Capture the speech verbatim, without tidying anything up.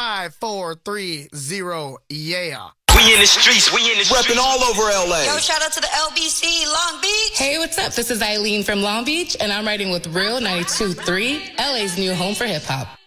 five, four, three, zero, yeah. We in the streets, we in the streets. Repping all over L A. Yo, shout out to the L B C, Long Beach. Hey, what's up? This is Eileen from Long Beach, and I'm writing with Real ninety-two point three, L A's new home for hip-hop.